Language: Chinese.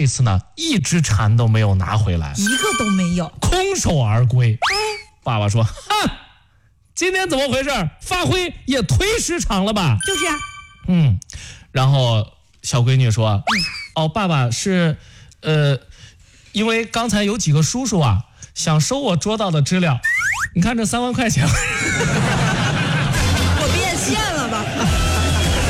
这次呢，一只蝉都没有拿回来， 一个都没有， 空手而归。爸爸说：“哼，今天怎么回事？发挥也忒失常了吧？” 就是啊。 然后小闺女说：“哦，爸爸是，因为刚才有几个叔叔啊，想收我捉到的知了，你看这3万块钱。”